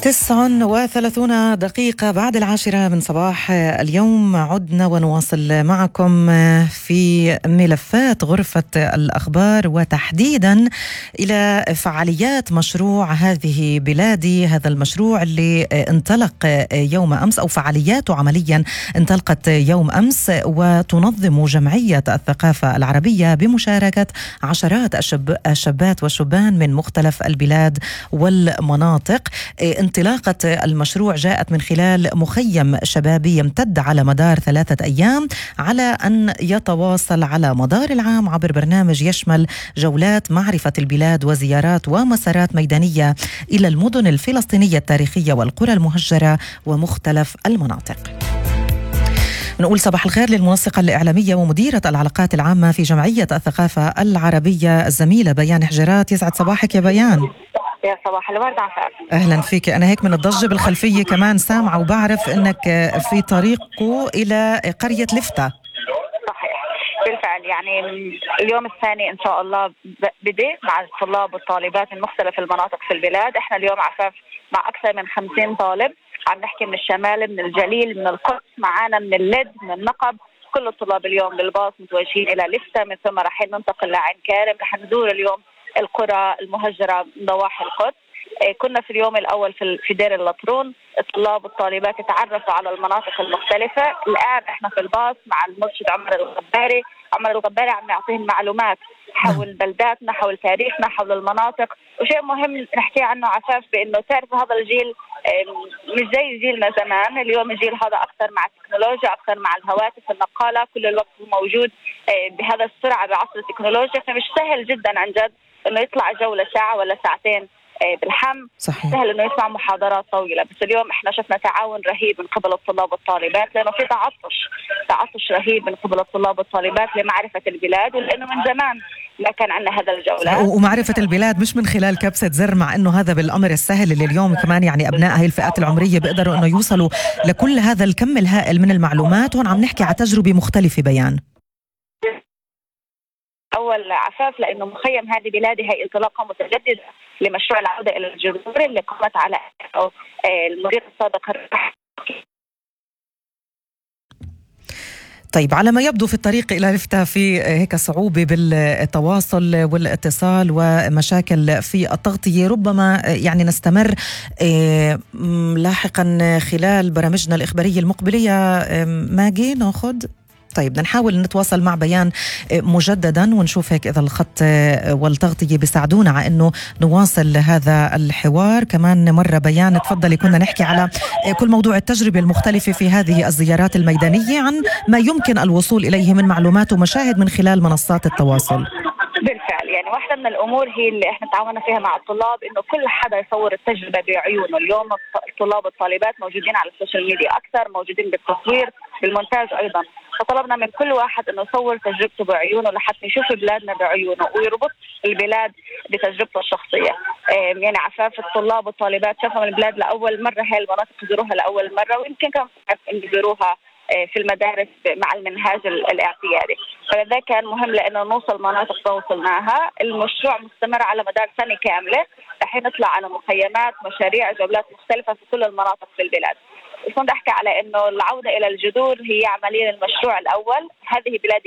39 بعد 10 من صباح اليوم عدنا ونواصل معكم في ملفات غرفة الأخبار، وتحديدا إلى فعاليات مشروع هذه بلادي. هذا المشروع اللي انطلق يوم أمس، أو فعالياته عمليا انطلقت يوم أمس، وتنظم جمعية الثقافة العربية بمشاركة عشرات الشابات والشبان من مختلف البلاد والمناطق. انطلاقة المشروع جاءت من خلال مخيم شبابي يمتد على مدار 3 أيام، على أن يتواصل على مدار العام عبر برنامج يشمل جولات معرفة البلاد وزيارات ومسارات ميدانية إلى المدن الفلسطينية التاريخية والقرى المهجرة ومختلف المناطق. نقول صباح الخير للمنسقة الإعلامية ومديرة العلاقات العامة في جمعية الثقافة العربية الزميلة بيان حجرات. يسعد صباحك يا بيان. يا صباح الورد عفاف. أهلا فيك. أنا هيك من الضجة بالخلفية كمان سامعة، وبعرف أنك في طريقه إلى قرية لفتة. صحيح بالفعل، يعني اليوم الثاني إن شاء الله بدء مع الطلاب والطالبات من مختلف المناطق في البلاد. احنا اليوم عفاف مع أكثر من 50 طالب، عم نحكي من الشمال، من الجليل، من القدس، معانا من اللد، من النقب. كل الطلاب اليوم بالباص متوجهين إلى لفتة، من ثم راح ننتقل لعين كارم. رح نزور اليوم القرى المهجرة من ضواحي القدس. كنا في اليوم الأول في دير اللطرون، الطلاب والطالبات يتعرفوا على المناطق المختلفة. الآن احنا في الباص مع المرشد عمر الغباري. عمر الغباري عم يعطيهم معلومات حول بلداتنا، حول تاريخنا، حول المناطق. وشيء مهم نحكي عنه عفاف، بأنه تعرف هذا الجيل مش زي جيلنا زمان. اليوم الجيل هذا أكثر مع التكنولوجيا، أكثر مع الهواتف النقالة، كل الوقت موجود بهذا السرعة بعصر التكنولوجيا. فمش سهل جدا عن جد انه يطلع جولة ساعة ولا ساعتين بالحم. صحيح. سهل انه يسمع محاضرات طويلة. بس اليوم احنا شفنا تعاون رهيب من قبل الطلاب والطالبات، لانه في تعطش رهيب من قبل الطلاب والطالبات لمعرفة البلاد، ولانه من زمان ما كان عندنا هذا الجولة. ومعرفة البلاد مش من خلال كبسة زر، مع انه هذا بالامر السهل اللي اليوم كمان يعني ابناء هاي الفئات العمرية بيقدروا انه يوصلوا لكل هذا الكم الهائل من المعلومات. هون عم نحكي على تجربة مختلفة بيان. أول عفاف، لأنه مخيم هذه بلادي هي انطلاقة متجددة لمشروع العودة إلى الجذور اللي قامت على المدير السابق. طيب، على ما يبدو في الطريق إلى لفتة في هيك صعوبة بالتواصل والاتصال ومشاكل في التغطية. ربما يعني نستمر لاحقا خلال برامجنا الإخبارية المقبلة. يا ماجي ناخذ. طيب، بدنا نحاول نتواصل مع بيان مجددا ونشوف هيك إذا الخط والتغطية بيساعدونا على إنه نواصل هذا الحوار. كمان مرة بيان تفضلي، كنا نحكي على كل موضوع التجربة المختلفة في هذه الزيارات الميدانية، عن ما يمكن الوصول إليه من معلومات ومشاهد من خلال منصات التواصل. بالفعل، يعني واحدة من الأمور هي اللي احنا تعاوننا فيها مع الطلاب، إنه كل حدا يصور التجربة بعيونه. اليوم الطلاب والطالبات موجودين على السوشيال ميديا أكثر، موجودين بالتصوير، بالمونتاج أيضا. فطلبنا من كل واحد إنه يصور تجربته بعيونه لحتى يشوف بلادنا بعيونه ويربط البلاد بتجربته الشخصية. يعني عفاف الطلاب والطالبات شافوا من البلاد لأول مرة، هاي المناطق يزوروها لأول مرة، ويمكن كان إن يزوروها في المدارس مع المنهاج الاعتيادي. فلذا كان مهم لأنه نوصل مناطق توصلناها. المشروع مستمر على مدار سنة كاملة، رح نطلع على مخيمات، مشاريع، جولات مختلفة في كل المناطق في البلاد. كنت أحكي على أنه العودة إلى الجذور هي عمليا المشروع الأول. هذه بلاد